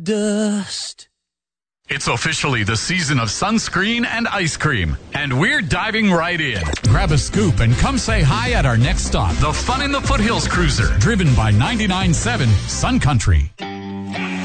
dust. It's officially the season of sunscreen and ice cream, and we're diving right in. Grab a scoop and come say hi at our next stop, the Fun in the Foothills Cruiser, driven by 99.7 Sun Country.